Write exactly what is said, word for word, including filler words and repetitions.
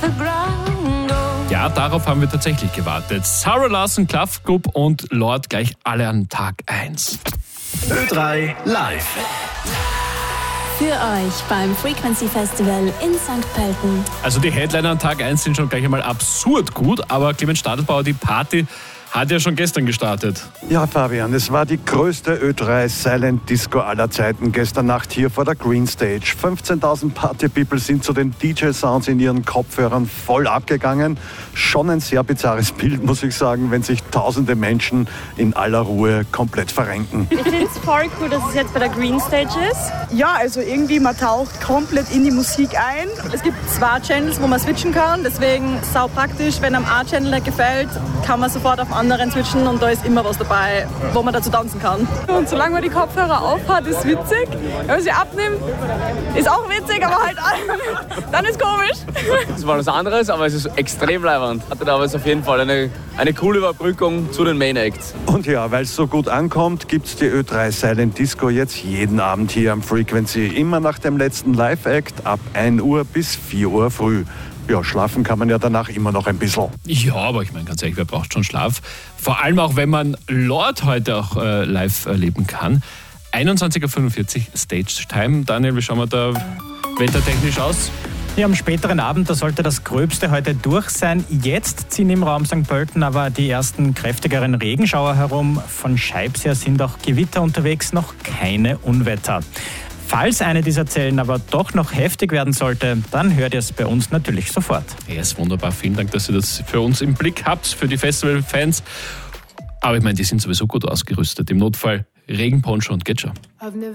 the ground. Oh. Ja, darauf haben wir tatsächlich gewartet. Sarah Larson, Club Group und Lord gleich alle an Tag eins. Ö drei live. Für euch beim Frequency Festival in Sankt Pölten. Also die Headliner an Tag eins sind schon gleich einmal absurd gut, aber Clemens Stadelbauer, die Party hat ja schon gestern gestartet. Ja, Fabian, es war die größte Ö drei Silent Disco aller Zeiten gestern Nacht hier vor der Green Stage. fünfzehntausend Party-People sind zu den D J-Sounds in ihren Kopfhörern voll abgegangen. Schon ein sehr bizarres Bild, muss ich sagen, wenn sich tausende Menschen in aller Ruhe komplett verrenken. Ich finde es voll cool, dass es jetzt bei der Green Stage ist. Ja, also irgendwie, man taucht komplett in die Musik ein. Es gibt zwei Channels, wo man switchen kann, deswegen sau praktisch. Wenn am A-Channel nicht gefällt, kann man sofort auf anderen switchen und da ist immer was dabei, wo man dazu tanzen kann. Und solange man die Kopfhörer aufhat, ist witzig. Wenn man sie abnimmt, ist auch witzig, aber halt dann ist komisch. Das war was anderes, aber es ist extrem leibend. Aber es ist auf jeden Fall eine, eine coole Überbrückung zu den Main Acts. Und ja, weil es so gut ankommt, gibt es die Ö drei Silent Disco jetzt jeden Abend hier am Frequency. Immer nach dem letzten Live-Act ab ein Uhr bis vier Uhr früh. Ja, schlafen kann man ja danach immer noch ein bisschen. Ja, aber ich meine, ganz ehrlich, wer braucht schon Schlaf? Vor allem auch, wenn man Lord heute auch äh, live erleben kann. einundzwanzig Uhr fünfundvierzig Stage Time. Daniel, wie schauen wir da wettertechnisch aus? Ja, am späteren Abend, da sollte das Gröbste heute durch sein. Jetzt ziehen im Raum Sankt Pölten aber die ersten kräftigeren Regenschauer herum. Von Scheibs her sind auch Gewitter unterwegs, noch keine Unwetter. Falls eine dieser Zellen aber doch noch heftig werden sollte, dann hört ihr es bei uns natürlich sofort. Ja, ist wunderbar. Vielen Dank, dass ihr das für uns im Blick habt, für die Festival-Fans. Aber ich meine, die sind sowieso gut ausgerüstet. Im Notfall Regenponcho und geht schon.